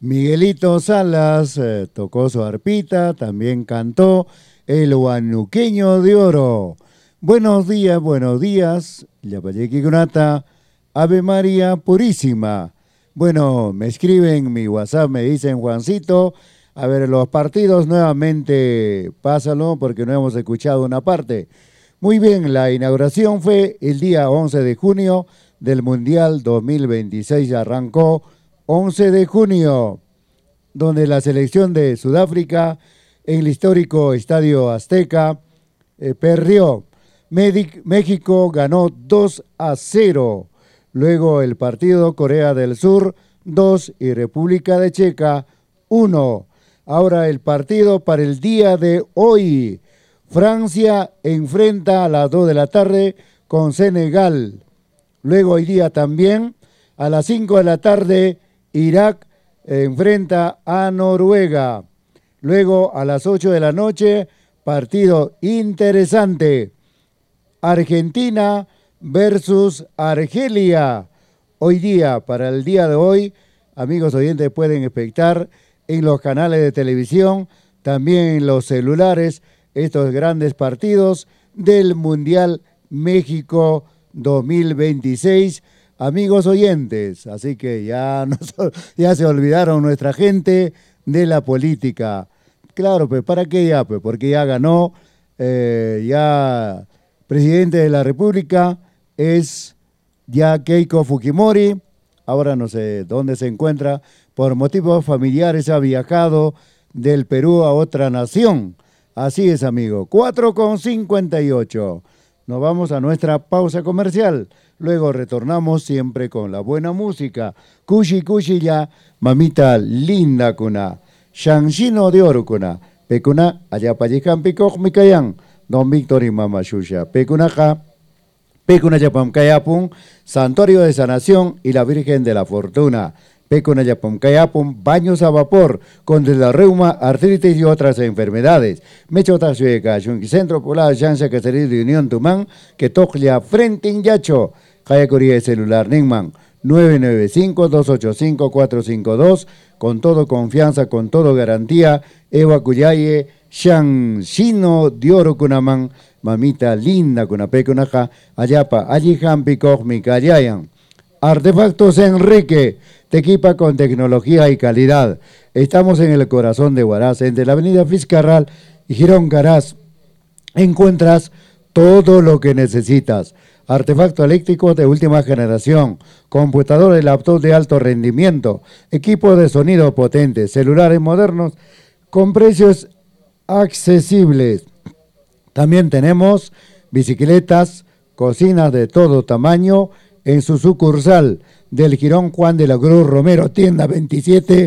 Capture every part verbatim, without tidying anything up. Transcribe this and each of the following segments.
Miguelito Salas eh, tocó su arpita, también cantó El Huanuqueño de Oro. Buenos días, buenos días, Yapayequi Gunata, Ave María Purísima. Bueno, me escriben en mi WhatsApp, me dicen Juancito, a ver, los partidos nuevamente, pásalo porque no hemos escuchado una parte. Muy bien, la inauguración fue el día once de junio del Mundial dos mil veintiséis, arrancó once de junio, donde la selección de Sudáfrica en el histórico Estadio Azteca eh, perdió. Medic- México ganó dos a cero. Luego el partido Corea del Sur dos y República de Checa uno. Ahora el partido para el día de hoy. Francia enfrenta a las dos de la tarde con Senegal. Luego hoy día también a las cinco de la tarde Irak enfrenta a Noruega. Luego a las ocho de la noche partido interesante. Argentina versus Argelia. Hoy día, para el día de hoy, amigos oyentes pueden espectar en los canales de televisión, también en los celulares, estos grandes partidos del Mundial México dos mil veintiséis, amigos oyentes. Así que ya, nos, ya se olvidaron nuestra gente de la política. Claro, pues, ¿para qué ya? Pues, porque ya ganó, eh, ya presidente de la República es ya Keiko Fujimori. Ahora no sé dónde se encuentra. Por motivos familiares ha viajado del Perú a otra nación. Así es, amigo. cuatro con cincuenta y ocho. Nos vamos a nuestra pausa comercial. Luego retornamos siempre con la buena música. Kushi Kushi ya, mamita linda kuna. Shanshino de oro kuna. Pekuna, allá payikan pikok mikayan. Don Víctor y Mama Shusha. Pecunaja, Pecunayapam Kayapum, Santuario de Sanación y la Virgen de la Fortuna. Pecunayapam Kayapum, baños a vapor contra la reuma, artritis y otras enfermedades. Mechota Sueca, Centro Polar, Chance que sería de Unión Tumán, que toca frente en Yacho. Hayacuría celular Ningman. nueve nueve cinco, dos ocho cinco, cuatro cinco dos, con todo confianza, con todo garantía, Eva Cuyaye, Shan Shino Dioro Kunaman, mamita linda Kunape Kunaja, Ayapa, Ayihan Pikoj Mikayayan. Artefactos Enrique, te equipa con tecnología y calidad. Estamos en el corazón de Huaraz, entre la avenida Fiscarral y Girón Caraz. Encuentras todo lo que necesitas. Artefacto eléctrico de última generación, computador y laptop de alto rendimiento, equipo de sonido potente, celulares modernos con precios accesibles. También tenemos bicicletas, cocinas de todo tamaño en su sucursal del Girón Juan de la Cruz Romero, tienda veintisiete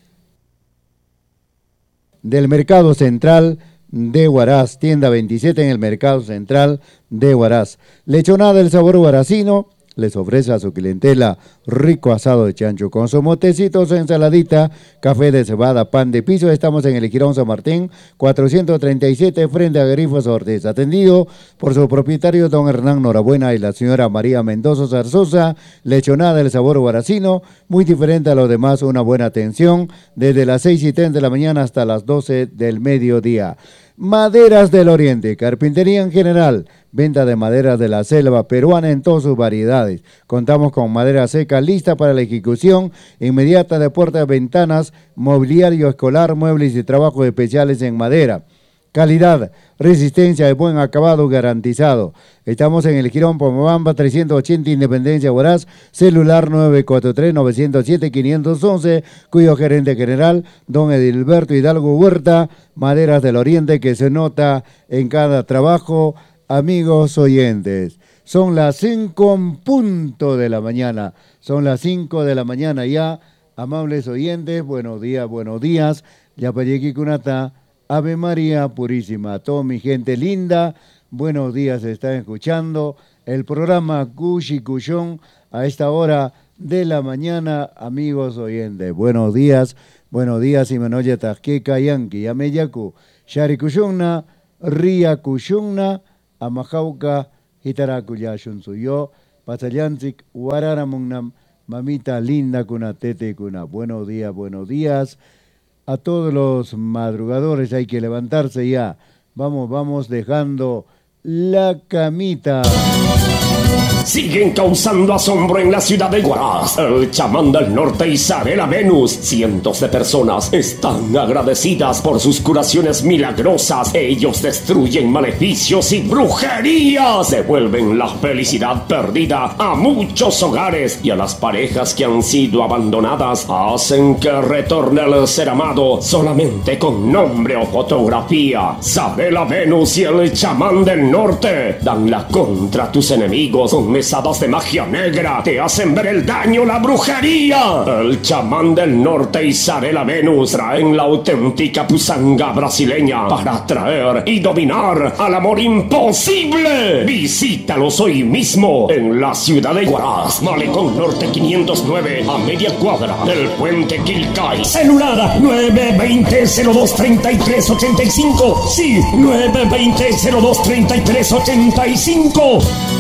del Mercado Central de Huaraz, tienda veintisiete en el Mercado Central de Huaraz. Lechonada del sabor huaracino les ofrece a su clientela rico asado de chancho con su motecitos, ensaladita, café de cebada, pan de piso. Estamos en el Girón San Martín, cuatrocientos treinta y siete, frente a Grifos Ortiz. Atendido por su propietario, don Hernán Norabuena y la señora María Mendoza Zarzosa. Lechonada del sabor huaracino, muy diferente a lo demás, una buena atención, desde las seis y treinta de la mañana hasta las doce del mediodía. Maderas del Oriente, carpintería en general, venta de maderas de la selva peruana en todas sus variedades. Contamos con madera seca lista para la ejecución inmediata de puertas, ventanas, mobiliario escolar, muebles y trabajos especiales en madera. Calidad, resistencia y buen acabado garantizado. Estamos en el Girón Pomobamba trescientos ochenta Independencia Huaraz, celular nueve cuatro tres, nueve cero siete, cinco uno uno, cuyo gerente general, don Edilberto Hidalgo Huerta. Maderas del Oriente, que se nota en cada trabajo. Amigos oyentes, son las cinco en punto de la mañana, son las cinco de la mañana ya, amables oyentes, buenos días, buenos días, Yapayequi Kunata, Ave María Purísima, toda mi gente linda, buenos días, están escuchando el programa Cushi Cushón a esta hora de la mañana, amigos oyentes, buenos días, buenos días, Imanoya Tajqueca Yanqui, Yameyaku, Shari Cushonna, Ría Cushonna, Amajauca, Hitarakuya Shunsuyo, Pasayanzik, Wararamungnam, mamita linda, kuna tete, kuna buenos días, buenos días. A todos los madrugadores hay que levantarse ya. Vamos, vamos dejando la camita. Siguen causando asombro en la ciudad de Huaraz. El chamán del norte Isabela Venus. Cientos de personas están agradecidas por sus curaciones milagrosas. Ellos destruyen maleficios y brujerías. Devuelven la felicidad perdida a muchos hogares y a las parejas que han sido abandonadas. Hacen que retorne el ser amado solamente con nombre o fotografía. Isabela Venus y el chamán del norte dan la contra tus enemigos con mesadas de magia negra, te hacen ver el daño, la brujería. El chamán del norte Isabela Venus traen la auténtica pusanga brasileña para atraer y dominar al amor imposible. Visítalos hoy mismo en la ciudad de Huaraz, Malecón Norte quinientos nueve, a media cuadra del puente Quilcay. Celular nueve veinte, cero dos treinta y tres ochenta y cinco. Sí, nueve veinte, cero dos treinta y tres ochenta y cinco.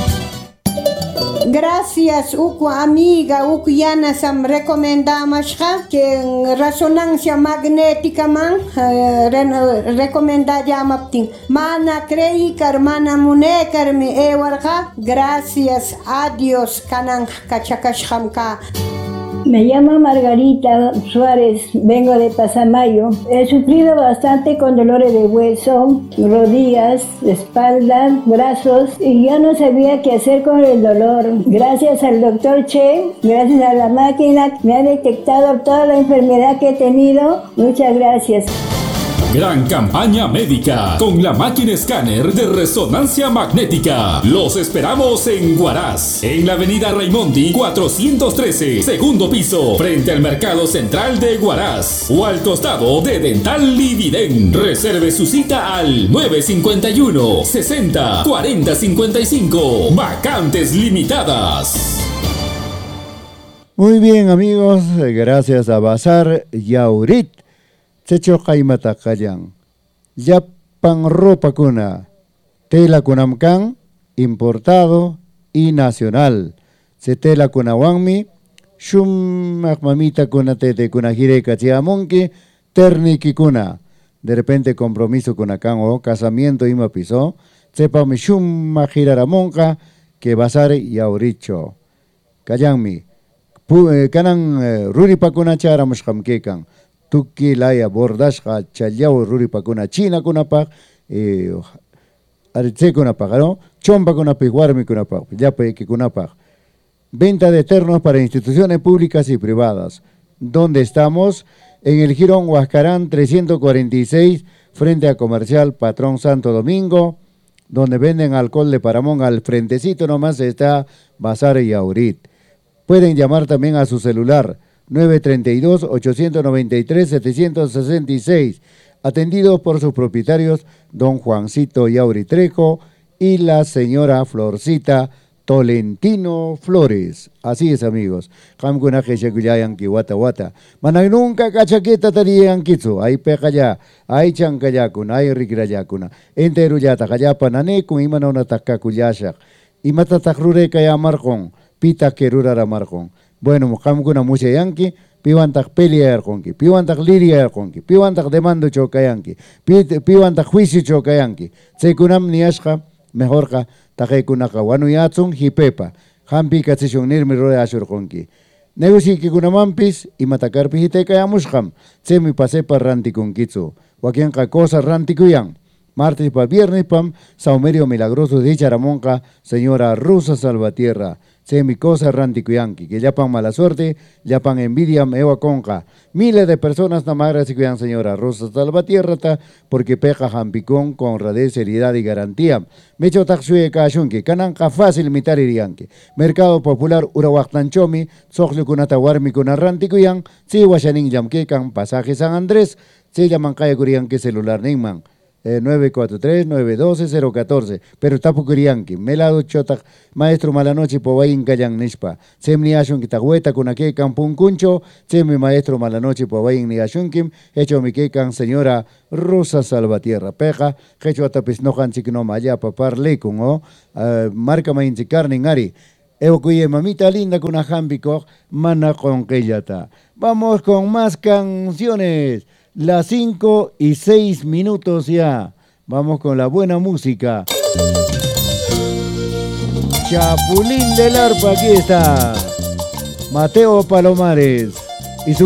Gracias, uku amiga, uku yana sam recomendamos que en resonancia magnética man uh, recomenda llamaptin. Mana crei mana munekar mi ewarga. Gracias a Dios kanan kachakashkamka. Me llamo Margarita Suárez, vengo de Pasamayo. He sufrido bastante con dolores de hueso, rodillas, espalda, brazos y ya no sabía qué hacer con el dolor. Gracias al doctor Che, gracias a la máquina, me ha detectado toda la enfermedad que he tenido. Muchas gracias. Gran campaña médica con la máquina escáner de resonancia magnética. Los esperamos en Huaraz, en la avenida Raimondi cuatrocientos trece, segundo piso, frente al Mercado Central de Huaraz, o al costado de Dental Lividen. Reserve su cita al nueve cinco uno, sesenta, cuarenta cincuenta y cinco. Vacantes limitadas. Muy bien, amigos, gracias a Bazar Yaurit. Checho kaimata kayan. Yapan ropa kuna. Tela kunamkan, importado y nacional. Se tela kuna wangmi. Shum mamita kuna tete kuna jireka chiamonki. Terniki kuna. De repente compromiso kuna kan o casamiento ima piso. Sepa mi shum giraramonka que basar yauricho. Kayanmi. Kanan ruripa kuna chara mushkamkekan. Tuki laya bordashka chalyao ruri pakuna china kunapak eh, aritse kunapak, ¿no? Chompa kunapak, warmi kunapak, yape kunapak. Venta de ternos para instituciones públicas y privadas. ¿Dónde estamos? En el Jirón Huascarán trescientos cuarenta y seis, frente a Comercial Patrón Santo Domingo, donde venden alcohol de Paramón. Al frentecito nomás está Bazar y Aurit. Pueden llamar también a su celular nueve treinta y dos, ochocientos noventa y tres, setecientos sesenta y seis, atendidos por sus propietarios don Juancito Yauritrejo y la señora Florcita Tolentino Flores. Así es, amigos. Kamkuna Jeshakuyayan Kiwata Wata. Manay nunca cachaqueta tarían kitsu. Ay pekaya, ay chankayakuna, ay rikrayakuna. Entero yata kayapa nanekun imanona takakuyashak. Imatatakrure kaya markon, pita kerurara markon. Bueno, mukhamkuna mucha yanki, piwantak pelea konki, piwantak liria konki, piwantak demando chokayanki, piwantak juicio chokayanki. Tsekunam niashka, mejorka, takekunaka wanuyatsun hipepa, hampi katsishun nirmi roe ashur konki. Negoci que kunamampis y matakarpi hitekayamushkam, tsemi pasepa rantikunkitsu, wakianka cosa rantikuyan. Martes pa viernes pam, saumerio milagroso de Charamonca, señora Rosa Salvatierra. Se mi cosa rantikuyanki, que yapan mala suerte, yapan envidia mewa conca. Miles de personas namaras y cuidan señora Rosa Salvatierra, porque peja jampicón con honradez, seriedad y garantía. Mecho taxue kashunki, cananca fácil mitar irianki. Mercado Popular Urahuactanchomi, Soxlu kunata warmi kuna rantikuyan, si washanin yamkekan, pasaje San Andrés, se llaman kaya kurianki celular ningman. Eh, nueve cuatro tres, nueve uno dos, cero uno cuatro, pero tapu kurianki, melado chotak, maestro malanoche povayin kayan nishpa, semni ashun kitahueta kunake kampun kuncho, semi maestro malanoche povayin ni ashunkim, hecho mi kekan señora Rosa Salvatierra, peja, hecho atapis nohan chikno maya papar lekun, o, uh, marca main chikarning ari, Evocuye mamita linda con una jambico, mana con quellata. Vamos con más canciones. Las cinco y seis minutos ya. Vamos con la buena música. Chapulín del Arpa, aquí está. Mateo Palomares.